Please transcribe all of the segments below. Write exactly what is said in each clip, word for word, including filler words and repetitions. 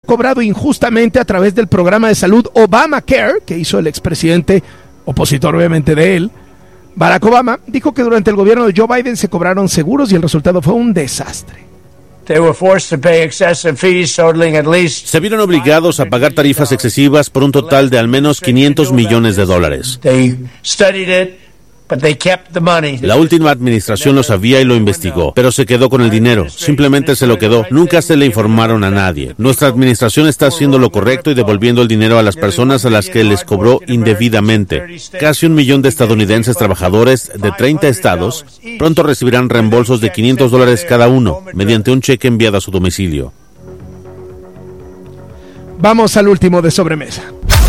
cobrado injustamente a través del programa de salud Obamacare, que hizo el expresidente, opositor obviamente de él, Barack Obama, dijo que durante el gobierno de Joe Biden se cobraron seguros y el resultado fue un desastre. Se vieron obligados a pagar tarifas excesivas por un total de al menos quinientos millones de dólares. La última administración lo sabía y lo investigó, pero se quedó con el dinero, simplemente se lo quedó, nunca se le informaron a nadie. Nuestra administración está haciendo lo correcto y devolviendo el dinero a las personas a las que les cobró indebidamente. Casi un millón de estadounidenses trabajadores de treinta estados pronto recibirán reembolsos de quinientos dólares cada uno, mediante un cheque enviado a su domicilio. Vamos al último de sobremesa.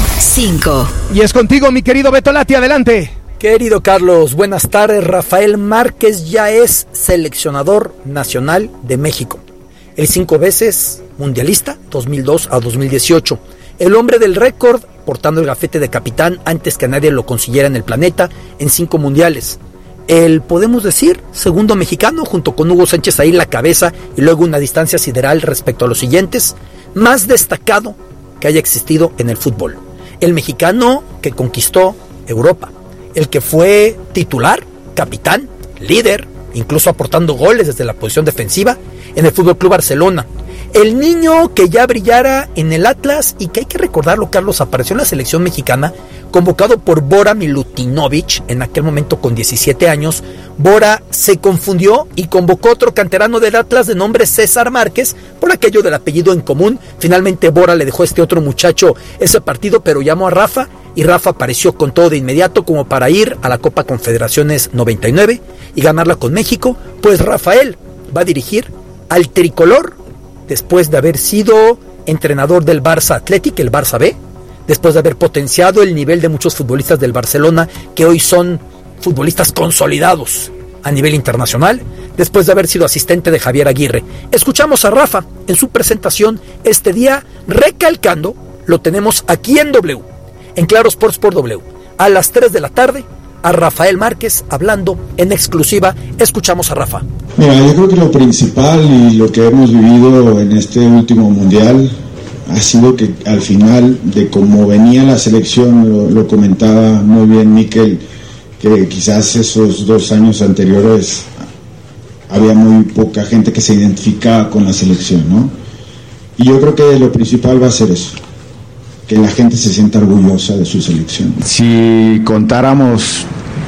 cinco. Y es contigo, mi querido Beto Lati, adelante. Querido Carlos, buenas tardes. Rafael Márquez ya es seleccionador nacional de México. El cinco veces mundialista, dos mil dos a dos mil dieciocho. El hombre del récord, portando el gafete de capitán antes que nadie lo consiguiera en el planeta, en cinco mundiales. El, podemos decir, segundo mexicano, junto con Hugo Sánchez ahí en la cabeza y luego una distancia sideral respecto a los siguientes, más destacado que haya existido en el fútbol. El mexicano que conquistó Europa. El que fue titular, capitán, líder, incluso aportando goles desde la posición defensiva en el F C Barcelona. El niño que ya brillara en el Atlas y que hay que recordarlo, Carlos, apareció en la selección mexicana, convocado por Bora Milutinovic, en aquel momento con diecisiete años. Bora se confundió y convocó otro canterano del Atlas de nombre César Márquez, por aquello del apellido en común. Finalmente Bora le dejó a este otro muchacho ese partido, pero llamó a Rafa, y Rafa apareció con todo de inmediato como para ir a la Copa Confederaciones noventa y nueve y ganarla con México. Pues Rafael va a dirigir al tricolor después de haber sido entrenador del Barça Athletic, el Barça B, después de haber potenciado el nivel de muchos futbolistas del Barcelona que hoy son futbolistas consolidados a nivel internacional, después de haber sido asistente de Javier Aguirre. Escuchamos a Rafa en su presentación este día, recalcando, lo tenemos aquí en W, en Claro Sports por W, a las tres de la tarde, a Rafael Márquez hablando en exclusiva. Escuchamos a Rafa. Mira, yo creo que lo principal y lo que hemos vivido en este último mundial ha sido que al final de cómo venía la selección, lo, lo comentaba muy bien Mikel, que quizás esos dos años anteriores había muy poca gente que se identificaba con la selección, ¿no? Y yo creo que lo principal va a ser eso, que la gente se sienta orgullosa de su selección. Si contáramos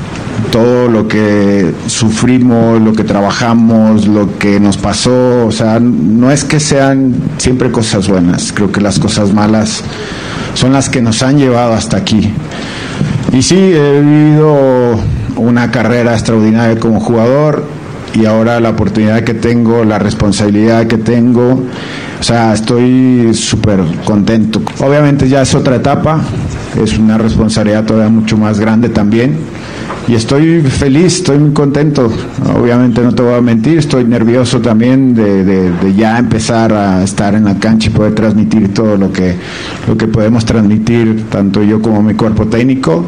todo lo que sufrimos, lo que trabajamos, lo que nos pasó, o sea, no es que sean siempre cosas buenas, creo que las cosas malas son las que nos han llevado hasta aquí. Y sí, he vivido una carrera extraordinaria como jugador y ahora la oportunidad que tengo, la responsabilidad que tengo, o sea, estoy súper contento. Obviamente ya es otra etapa, es una responsabilidad todavía mucho más grande también y estoy feliz, estoy muy contento. Obviamente no te voy a mentir, estoy nervioso también de, de, de ya empezar a estar en la cancha y poder transmitir todo lo que, lo que podemos transmitir, tanto yo como mi cuerpo técnico,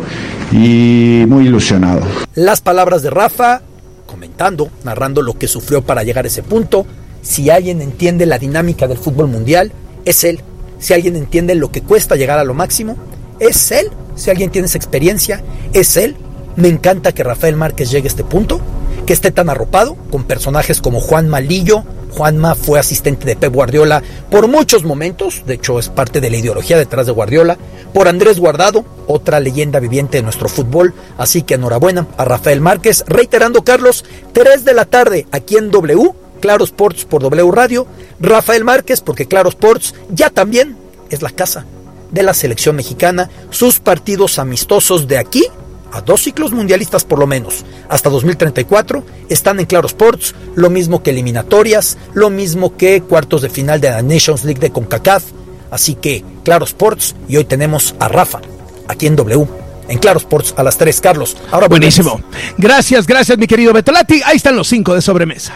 y muy ilusionado. Las palabras de Rafa, comentando, narrando lo que sufrió para llegar a ese punto. Si alguien entiende la dinámica del fútbol mundial, es él. Si alguien entiende lo que cuesta llegar a lo máximo, es él. Si alguien tiene esa experiencia, es él. Me encanta que Rafael Márquez llegue a este punto, que esté tan arropado, con personajes como Juanma Lillo. Juanma fue asistente de Pep Guardiola por muchos momentos, de hecho es parte de la ideología detrás de Guardiola, por Andrés Guardado, otra leyenda viviente de nuestro fútbol, así que enhorabuena a Rafael Márquez, reiterando, Carlos, tres de la tarde aquí en W, Claro Sports por W Radio, Rafael Márquez, porque Claro Sports ya también es la casa de la selección mexicana, sus partidos amistosos de aquí a dos ciclos mundialistas por lo menos, hasta dos mil treinta y cuatro, están en Claro Sports, lo mismo que eliminatorias, lo mismo que cuartos de final de la Nations League de CONCACAF, así que Claro Sports, y hoy tenemos a Rafa, aquí en W, en Claro Sports a las tres, Carlos. Ahora buenísimo. volvemos. Gracias, gracias mi querido Beto Lati, ahí están los cinco de sobremesa.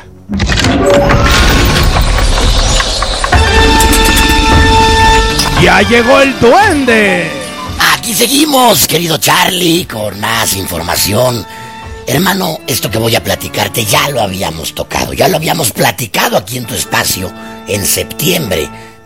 Ya llegó el duende. Aquí seguimos, querido Charlie, con más información. Hermano, esto que voy a platicarte ya lo habíamos tocado, ya lo habíamos platicado aquí en tu espacio en septiembre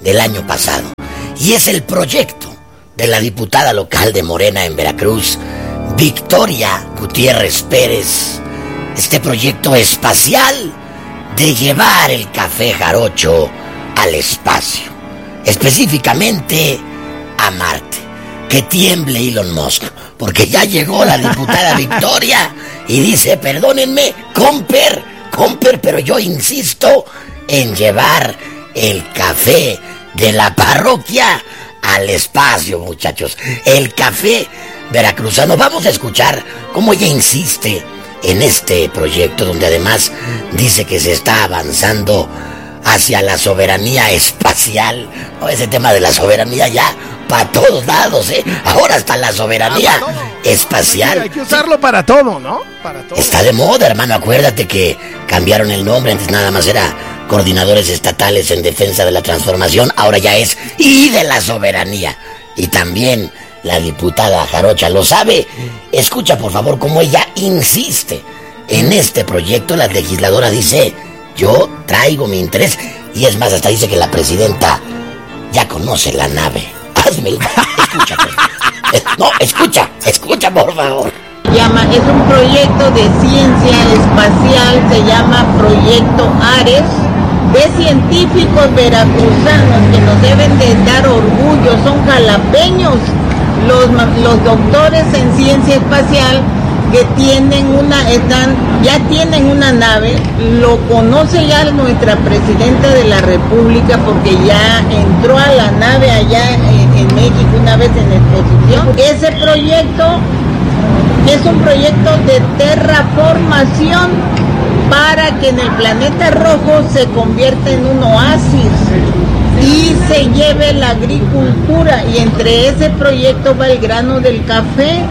del año pasado. Y es el proyecto de la diputada local de Morena en Veracruz, Victoria Gutiérrez Pérez. Este proyecto espacial de llevar el café jarocho al espacio, específicamente a Marte. Que tiemble Elon Musk, porque ya llegó la diputada Victoria y dice, perdónenme, comper, comper, pero yo insisto en llevar el café de la parroquia al espacio, muchachos. El café veracruzano. Vamos a escuchar cómo ella insiste en este proyecto, donde además dice que se está avanzando hacia la soberanía espacial. No, ese tema de la soberanía ya para todos lados, ¿eh? Ahora hasta la soberanía espacial. Sí, hay que usarlo para todo, ¿no? Para todo. Está de moda, hermano. Acuérdate que cambiaron el nombre. Antes nada más era Coordinadores Estatales en Defensa de la Transformación. Ahora ya es y de la soberanía. Y también la diputada jarocha lo sabe. Escucha, por favor, cómo ella insiste en este proyecto. La legisladora dice, yo traigo mi interés. Y es más, hasta dice que la presidenta ya conoce la nave. Hazme el... Escucha, por favor. No, escucha, escucha, por favor. Llama, es un proyecto de ciencia espacial, se llama Proyecto Ares, de científicos veracruzanos que nos deben de dar orgullo, son jalapeños, los, los doctores en ciencia espacial que tienen una, están, ya tienen una nave, lo conoce ya nuestra presidenta de la República porque ya entró a la nave allá en, en México una vez en exposición. Ese proyecto es un proyecto de terraformación para que en el planeta rojo se convierta en un oasis y se lleve la agricultura, y entre ese proyecto va el grano del café.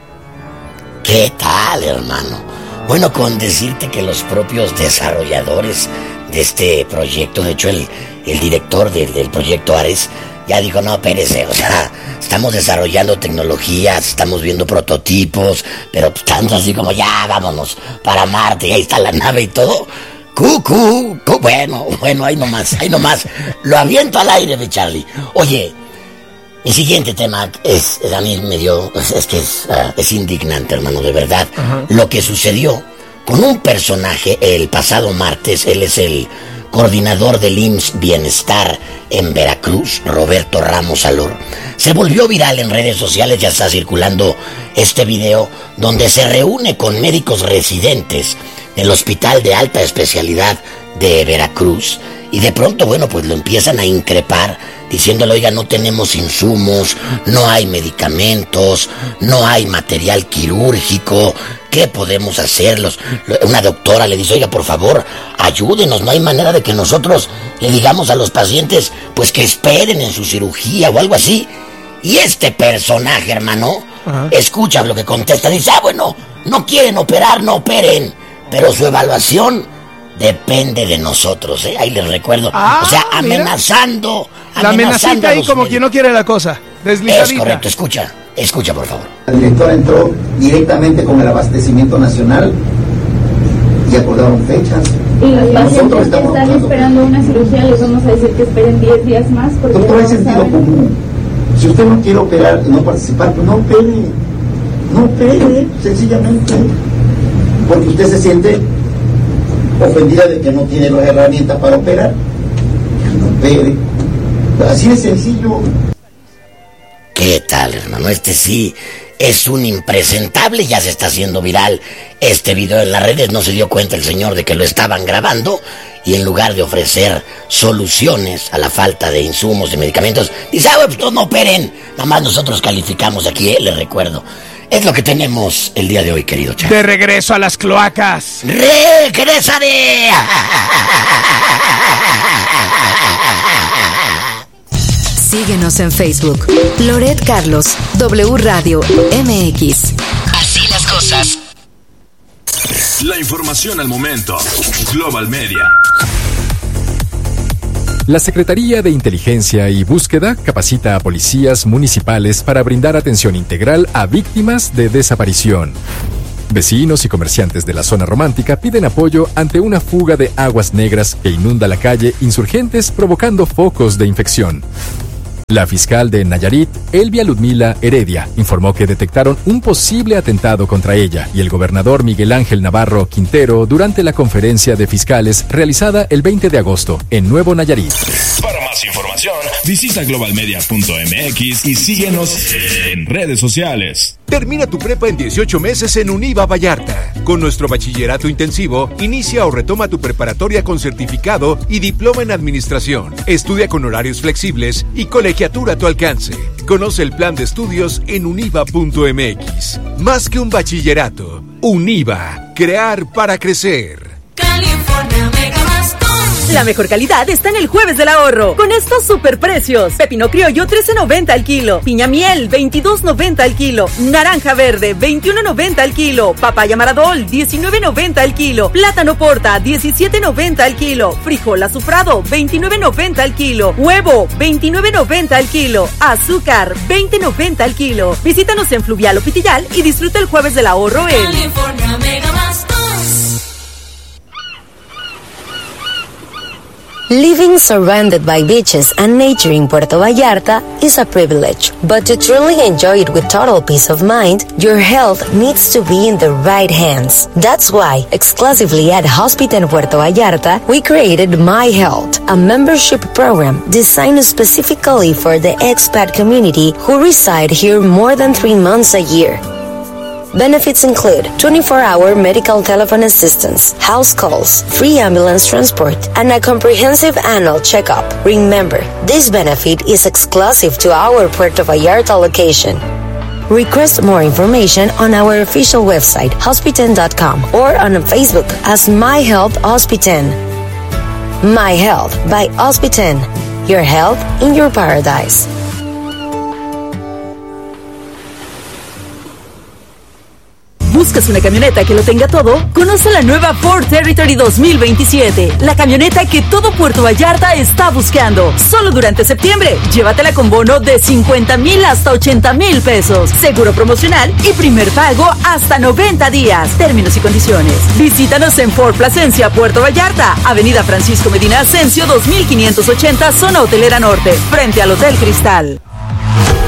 ¿Qué tal, hermano? Bueno, con decirte que los propios desarrolladores de este proyecto, de hecho el, el director del, del proyecto Ares, ya dijo, no, espérese, o sea, estamos desarrollando tecnologías, estamos viendo prototipos, pero tanto así como ya, vámonos para Marte, y ahí está la nave y todo. Cucú, cu, bueno, bueno, ahí nomás, ahí nomás, lo aviento al aire, de Charlie. Oye, el siguiente tema es, a mí me dio, es, es que es, uh, es indignante, hermano, de verdad. Uh-huh. Lo que sucedió con un personaje el pasado martes, él es el coordinador del I M S S Bienestar en Veracruz, Roberto Ramos Alor. Se volvió viral en redes sociales, ya está circulando este video, donde se reúne con médicos residentes del Hospital de Alta Especialidad de Veracruz, y de pronto, bueno, pues lo empiezan a increpar, diciéndole, oiga, no tenemos insumos, no hay medicamentos, no hay material quirúrgico, ¿qué podemos hacerlos? Una doctora le dice, oiga, por favor, ayúdenos, no hay manera de que nosotros le digamos a los pacientes, pues que esperen en su cirugía o algo así. Y este personaje, hermano, uh-huh. escucha lo que contesta, dice, ah, bueno, no quieren operar, no operen, pero su evaluación depende de nosotros, ¿eh? Ahí les recuerdo. Ah, o sea, amenazando, la amenacita ahí como quien no quiere la cosa. Deslizadita. Es correcto, escucha, escucha por favor. El director entró directamente con el abastecimiento nacional y acordaron fechas. Y los pacientes que están esperando una cirugía, les vamos a decir que esperen diez días más. Doctor, hay sentido común. Si usted no quiere operar y no participar, pues no opere. No opere, sencillamente. Porque usted se siente ofendida de que no tiene las herramientas para operar. No opere. Así de sencillo. ¿Qué tal, hermano? Este sí es un impresentable, ya se está haciendo viral este video en las redes. No se dio cuenta el señor de que lo estaban grabando, y en lugar de ofrecer soluciones a la falta de insumos y medicamentos, dice, ah, pues no operen, nada más nosotros calificamos aquí, ¿eh? Les recuerdo. Es lo que tenemos el día de hoy, querido Charlie. De regreso a las cloacas. ¡Regresaré! Síguenos en Facebook. Loret Carlos, W Radio M X. Así las cosas. La información al momento. Global Media. La Secretaría de Inteligencia y Búsqueda capacita a policías municipales para brindar atención integral a víctimas de desaparición. Vecinos y comerciantes de la zona romántica piden apoyo ante una fuga de aguas negras que inunda la calle Insurgentes, provocando focos de infección. La fiscal de Nayarit, Elvia Ludmila Heredia, informó que detectaron un posible atentado contra ella y el gobernador Miguel Ángel Navarro Quintero durante la conferencia de fiscales realizada el veinte de agosto en Nuevo Nayarit. Para más información, visita global media punto m x y síguenos en redes sociales. Termina tu prepa en dieciocho meses en Univa Vallarta. Con nuestro bachillerato intensivo, inicia o retoma tu preparatoria con certificado y diploma en administración. Estudia con horarios flexibles y colegiatura a tu alcance. Conoce el plan de estudios en univa punto m x. Más que un bachillerato, Univa, crear para crecer. California Mega Más. La mejor calidad está en el Jueves del Ahorro. Con estos superprecios: pepino criollo trece noventa al kilo, piña miel veintidós noventa al kilo, naranja verde veintiuno noventa al kilo, papaya maradol diecinueve noventa al kilo, plátano porta diecisiete noventa al kilo, frijol azufrado veintinueve noventa al kilo, huevo veintinueve noventa al kilo, azúcar veinte noventa al kilo. Visítanos en Fluvial o Pitillal y disfruta el Jueves del Ahorro en California Mega Más. Living surrounded by beaches and nature in Puerto Vallarta is a privilege, but to truly enjoy it with total peace of mind, your health needs to be in the right hands. That's why, exclusively at Hospital Puerto Vallarta, we created My Health, a membership program designed specifically for the expat community who reside here more than three months a year. Benefits include twenty-four hour medical telephone assistance, house calls, free ambulance transport, and a comprehensive annual checkup. Remember, this benefit is exclusive to our Puerto Vallarta location. Request more information on our official website, hospiten dot com, or on Facebook as My Health Hospiten. My Health by Hospiten. Your health in your paradise. ¿Buscas una camioneta que lo tenga todo? Conoce la nueva Ford Territory dos mil veintisiete, la camioneta que todo Puerto Vallarta está buscando. Solo durante septiembre, llévatela con bono de cincuenta mil hasta ochenta mil pesos, seguro promocional y primer pago hasta noventa días. Términos y condiciones. Visítanos en Ford Plasencia, Puerto Vallarta, Avenida Francisco Medina Ascencio dos mil quinientos ochenta, zona hotelera norte, frente al Hotel Cristal.